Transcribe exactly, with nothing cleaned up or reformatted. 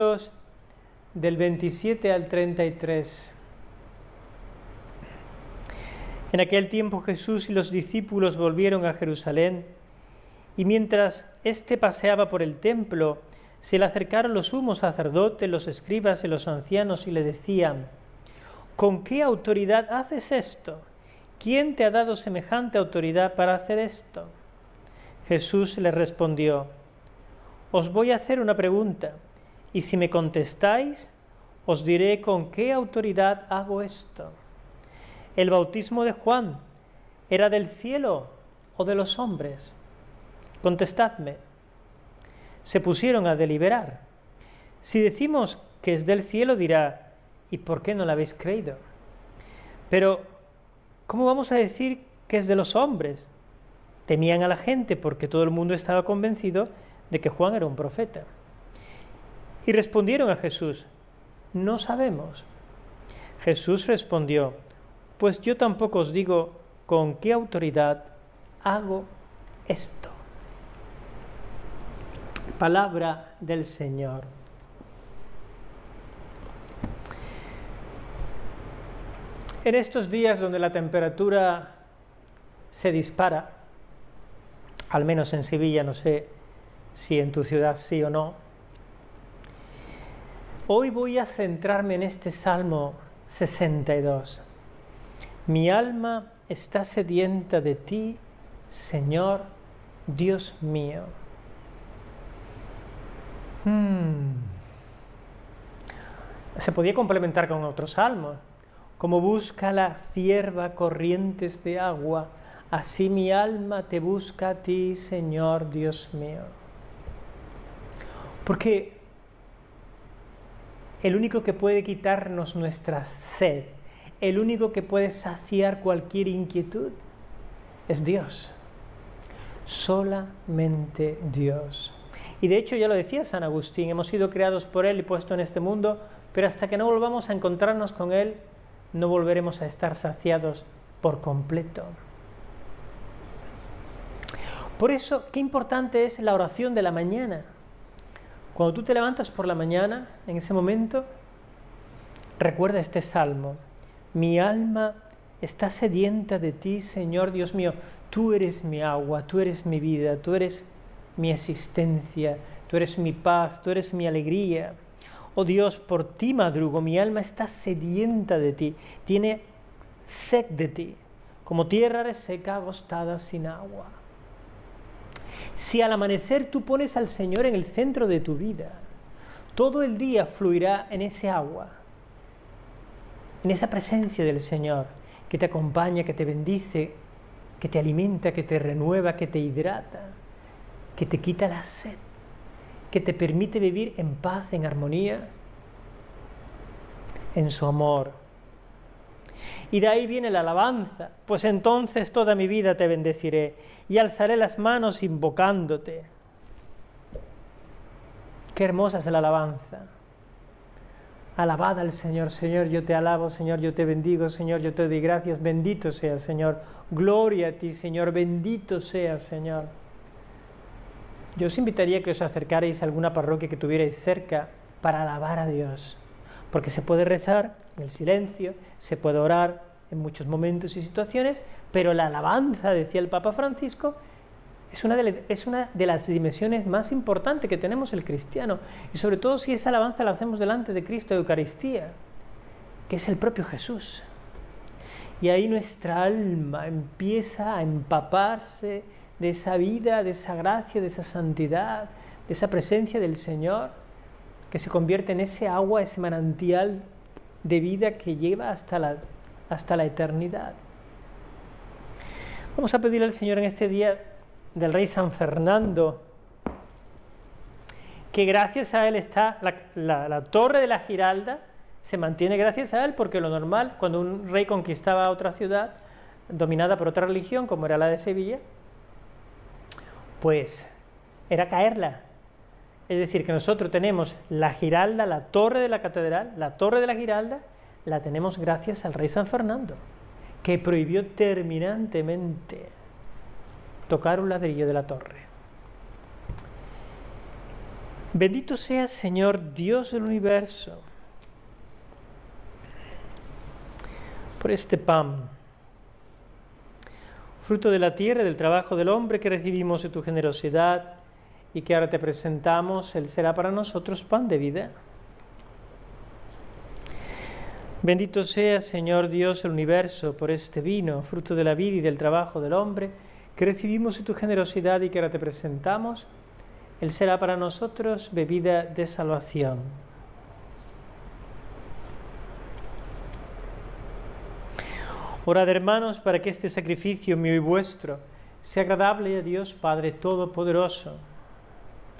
del veintisiete al treinta y tres. En aquel tiempo Jesús y los discípulos volvieron a Jerusalén, y mientras éste paseaba por el templo, se le acercaron los sumos sacerdotes, los escribas y los ancianos y le decían: ¿con qué autoridad haces esto? ¿Quién te ha dado semejante autoridad para hacer esto? Jesús les respondió: os voy a hacer una pregunta, y si me contestáis, os diré con qué autoridad hago esto. ¿El bautismo de Juan era del cielo o de los hombres? Contestadme. Se pusieron a deliberar. Si decimos que es del cielo, dirá: ¿y por qué no lo habéis creído? Pero, ¿cómo vamos a decir que es de los hombres? Temían a la gente porque todo el mundo estaba convencido de que Juan era un profeta. Y respondieron a Jesús: no sabemos. Jesús respondió: pues yo tampoco os digo con qué autoridad hago esto. Palabra del Señor. En estos días donde la temperatura se dispara, al menos en Sevilla, no sé si en tu ciudad sí o no, hoy voy a centrarme en este Salmo sesenta y dos. Mi alma está sedienta de ti, Señor, Dios mío. Hmm. Se podía complementar con otros salmos. Como busca la cierva corrientes de agua, así mi alma te busca a ti, Señor, Dios mío. Porque el único que puede quitarnos nuestra sed, el único que puede saciar cualquier inquietud, es Dios. Solamente Dios. Y de hecho ya lo decía San Agustín, hemos sido creados por Él y puestos en este mundo, pero hasta que no volvamos a encontrarnos con Él, no volveremos a estar saciados por completo. Por eso, qué importante es la oración de la mañana. Cuando tú te levantas por la mañana, en ese momento, recuerda este salmo: mi alma está sedienta de ti, Señor Dios mío. Tú eres mi agua, tú eres mi vida, tú eres mi existencia, tú eres mi paz, tú eres mi alegría. Oh Dios, por ti madrugo, mi alma está sedienta de ti, tiene sed de ti, como tierra reseca, agostada, sin agua. Si al amanecer tú pones al Señor en el centro de tu vida, todo el día fluirá en ese agua, en esa presencia del Señor, que te acompaña, que te bendice, que te alimenta, que te renueva, que te hidrata, que te quita la sed, que te permite vivir en paz, en armonía, en su amor. Y de ahí viene la alabanza: pues entonces toda mi vida te bendeciré y alzaré las manos invocándote. Qué hermosa es la alabanza. Alabad al Señor. Señor, yo te alabo, Señor, yo te bendigo, Señor, yo te doy gracias. Bendito sea, Señor. Gloria a ti, Señor. Bendito sea, Señor. Yo os invitaría a que os acercarais a alguna parroquia que tuvierais cerca para alabar a Dios, porque se puede rezar en el silencio, se puede orar en muchos momentos y situaciones, pero la alabanza, decía el Papa Francisco, es una de, es una de las dimensiones más importantes que tenemos el cristiano, y sobre todo si esa alabanza la hacemos delante de Cristo de Eucaristía, que es el propio Jesús. Y ahí nuestra alma empieza a empaparse de esa vida, de esa gracia, de esa santidad, de esa presencia del Señor, que se convierte en ese agua, ese manantial de vida que lleva hasta la, hasta la eternidad. Vamos a pedir al Señor en este día del Rey San Fernando, que gracias a Él está la, la, la torre de la Giralda, se mantiene gracias a Él, porque lo normal, cuando un rey conquistaba otra ciudad dominada por otra religión, como era la de Sevilla, pues era caerla. Es decir, que nosotros tenemos la Giralda, la torre de la catedral, la torre de la Giralda, la tenemos gracias al Rey San Fernando, que prohibió terminantemente tocar un ladrillo de la torre. Bendito seas, Señor, Dios del universo, por este pan, fruto de la tierra y del trabajo del hombre que recibimos de tu generosidad y que ahora te presentamos. Él será para nosotros pan de vida. Bendito seas, Señor Dios del universo, por este vino, fruto de la vida y del trabajo del hombre que recibimos de tu generosidad y que ahora te presentamos. Él será para nosotros bebida de salvación. Orad, hermanos, para que este sacrificio mío y vuestro sea agradable a Dios Padre Todopoderoso.